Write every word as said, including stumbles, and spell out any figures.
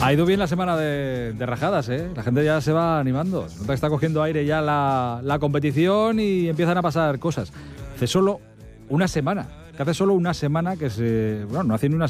Ha ido bien la semana de, de rajadas, ¿eh? La gente ya se va animando. Se nota que está cogiendo aire ya la, la competición y empiezan a pasar cosas. Hace solo una semana, que hace solo una semana que se... Bueno, no hace ni una